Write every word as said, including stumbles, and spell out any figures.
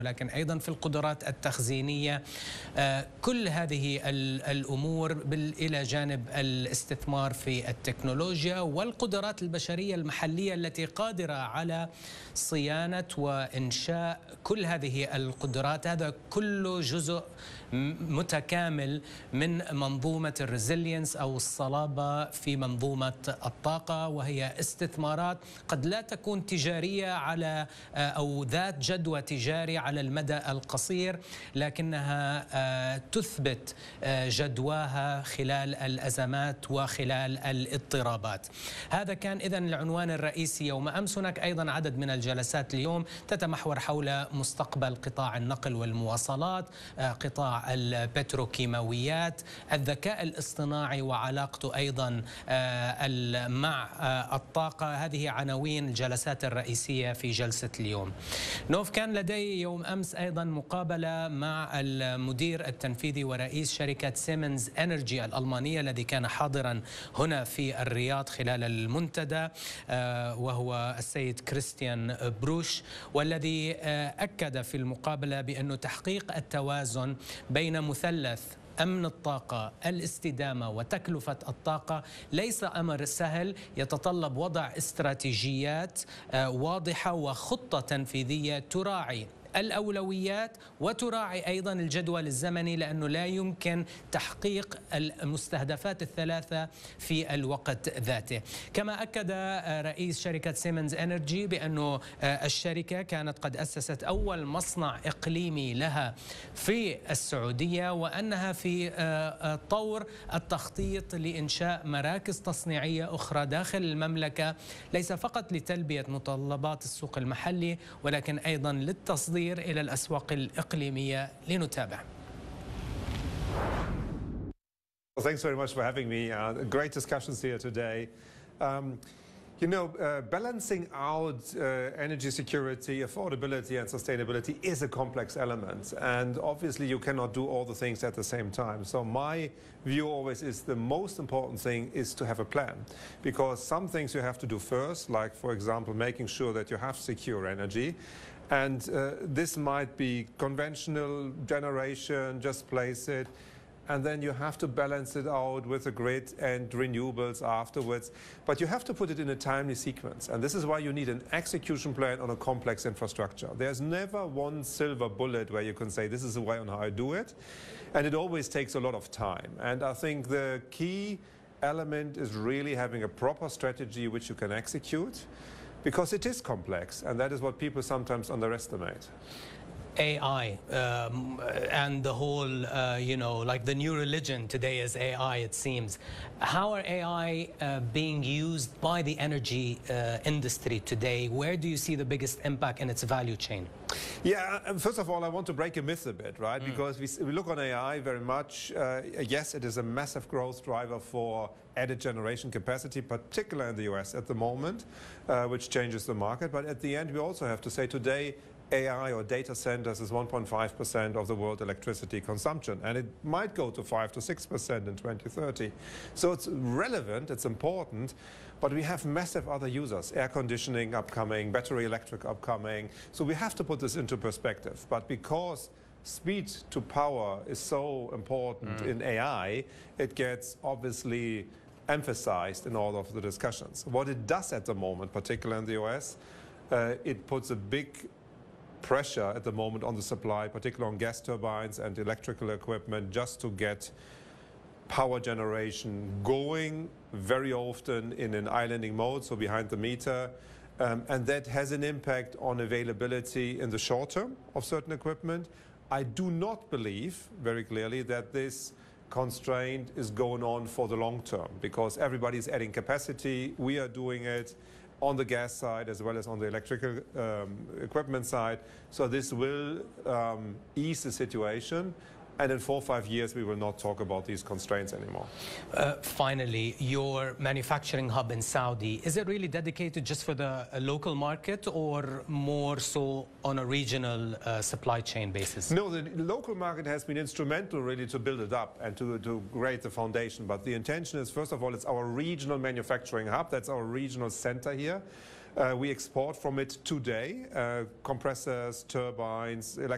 ولكن أيضا في القدرات التخزينية. كل هذه الأمور إلى جانب الاستثمار في التكنولوجيا والقدرات البشرية المحلية التي قادرة على صيانة وإنشاء كل هذه القدرات. هذا كله جزء متكامل من منظومة الريزيلينس أو الصلابة في منظومة الطاقة، وهي استثمارات قد لا تكون تجارية على أو ذات جدوى تجاري على المدى القصير، لكنها تثبت جدواها خلال الأزمات وخلال الاضطرابات. هذا كان إذن العنوان الرئيسي يوم أمس. هناك أيضا عدد من الجلسات اليوم تتمحور حول مستقبل قطاع النقل والمواصلات، قطاع البتروكيماويات، الذكاء الاصطناعي وعلاقته أيضا مع الطاقة. هذه عناوين الجلسات الرئيسية في جلسة اليوم. نوف، كان لدي يوم أمس أيضا مقابلة مع المدير التنفيذي ورئيس شركة سيمنز إنرجي الألمانية الذي كان حاضرا هنا في الرياض خلال المنتدى، وهو السيد كريستيان بروش، والذي أكد في المقابلة بأن تحقيق التوازن بين مثلث أمن الطاقة، الاستدامة وتكلفة الطاقة ليس أمر سهل، يتطلب وضع استراتيجيات واضحة وخطة تنفيذية تراعي الأولويات وتراعي أيضا الجدول الزمني، لأنه لا يمكن تحقيق المستهدفات الثلاثة في الوقت ذاته. كما أكد رئيس شركة سيمنز إنرجي بأنه الشركة كانت قد أسست أول مصنع إقليمي لها في السعودية، وأنها في طور التخطيط لإنشاء مراكز تصنيعية أخرى داخل المملكة، ليس فقط لتلبية متطلبات السوق المحلي ولكن أيضا للتصدير إلى الأسواق الإقليمية. لنتابع. Well, thanks very much for having me. Uh, great discussions here today. Um, You know, uh, balancing out uh, energy security, affordability and sustainability is a complex element, and obviously you cannot do all the things at the same time. So my view always is the most important thing is to have a plan, because some things you have to do first, like for example making sure that you have secure energy, and uh, this might be conventional generation, just place it, and then you have to balance it out with the grid and renewables afterwards. But you have to put it in a timely sequence. And this is why you need an execution plan on a complex infrastructure. There's never one silver bullet where you can say, this is the way on how I do it. And it always takes a lot of time. And I think the key element is really having a proper strategy which you can execute, because it is complex. And that is what people sometimes underestimate. A I um, and the whole, uh, you know, like the new religion today is A I, it seems. How are A I uh, being used by the energy uh, industry today? Where do you see the biggest impact in its value chain? Yeah, first of all, I want to break a myth a bit, right? Mm. Because we, we look on A I very much. Uh, yes, it is a massive growth driver for added generation capacity, particularly in the U S at the moment, uh, which changes the market. But at the end, we also have to say today, A I or data centers is one point five percent of the world electricity consumption, and it might go to five to six percent in twenty thirty. So it's relevant, it's important, but we have massive other users, air conditioning upcoming, battery electric upcoming, so we have to put this into perspective. But because speed to power is so important mm. in A I, it gets obviously emphasized in all of the discussions. What it does at the moment, particularly in the U S, uh, it puts a big pressure at the moment on the supply, particularly on gas turbines and electrical equipment, just to get power generation going very often in an islanding mode, so behind the meter. Um, and that has an impact on availability in the short term of certain equipment. I do not believe very clearly that this constraint is going on for the long term, because everybody's adding capacity. We are doing it on the gas side as well as on the electrical um, equipment side. So this will um, ease the situation. And in four or five years, we will not talk about these constraints anymore. Uh, finally, your manufacturing hub in Saudi, is it really dedicated just for the uh, local market or more so on a regional uh, supply chain basis? No, the local market has been instrumental really to build it up and to, to create the foundation. But the intention is, first of all, it's our regional manufacturing hub. That's our regional center here. Uh, we export from it today, uh, compressors, turbines, electric